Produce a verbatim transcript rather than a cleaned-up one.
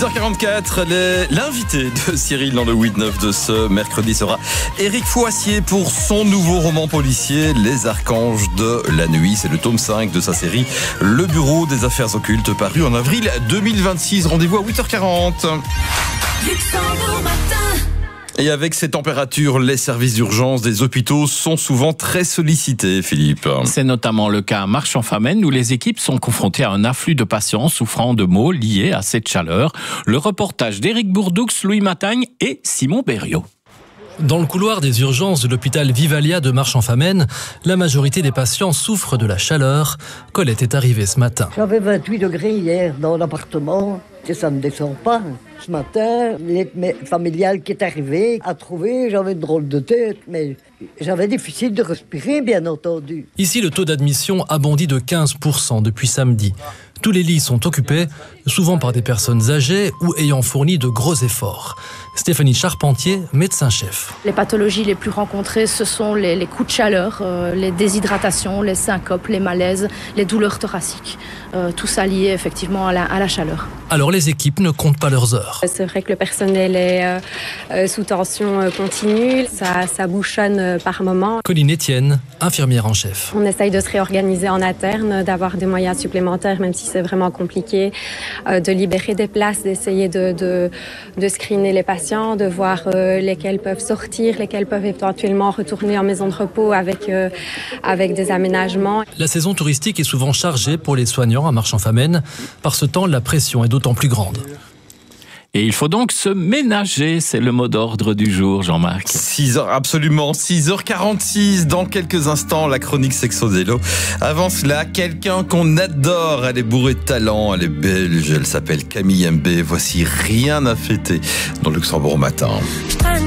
six heures quarante-quatre, les... l'invité de Cyril dans le huit neuf de ce mercredi sera Éric Foissier pour son nouveau roman policier Les Archanges de la Nuit. C'est le tome cinq de sa série Le Bureau des Affaires Occultes, paru en avril deux mille vingt-six. Rendez-vous à huit heures quarante. Et avec ces températures, les services d'urgence des hôpitaux sont souvent très sollicités, Philippe. C'est notamment le cas à Marche-en-Famenne où les équipes sont confrontées à un afflux de patients souffrant de maux liés à cette chaleur. Le reportage d'Éric Bourdoux, Louis Matagne et Simon Berriot. Dans le couloir des urgences de l'hôpital Vivalia de Marche-en-Famenne, la majorité des patients souffrent de la chaleur. Colette est arrivée ce matin. J'avais vingt-huit degrés hier dans l'appartement et ça ne descend pas. Ce matin, l'aide familiale qui est arrivée a trouvé, j'avais une drôle de tête, mais j'avais difficile de respirer, bien entendu. Ici, le taux d'admission a bondi de quinze pour cent depuis samedi. Tous les lits sont occupés, souvent par des personnes âgées ou ayant fourni de gros efforts. Stéphanie Charpentier, médecin-chef. Les pathologies les plus rencontrées, ce sont les, les coups de chaleur, euh, les déshydratations, les syncopes, les malaises, les douleurs thoraciques. Euh, tout ça lié effectivement à la, à la chaleur. Alors les équipes ne comptent pas leurs heures. C'est vrai que le personnel est euh, euh, sous tension euh, continue, ça, ça bouchonne euh, par moment. Colline Etienne, infirmière en chef. On essaye de se réorganiser en interne, d'avoir des moyens supplémentaires, même si c'est vraiment compliqué, euh, de libérer des places, d'essayer de, de, de screener les patients, de voir euh, lesquels peuvent sortir, lesquels peuvent éventuellement retourner en maison de repos avec, euh, avec des aménagements. La saison touristique est souvent chargée pour les soignants à Marche-en-Famenne. Par ce temps, la pression est d'autant plus grande. Et il faut donc se ménager, c'est le mot d'ordre du jour, Jean-Marc. six heures, absolument, six heures quarante-six, dans quelques instants, la chronique Sexo-Délo. Avant cela, quelqu'un qu'on adore, elle est bourrée de talent, elle est belge, elle s'appelle Camille M B. Voici Rien à fêter dans Luxembourg matin.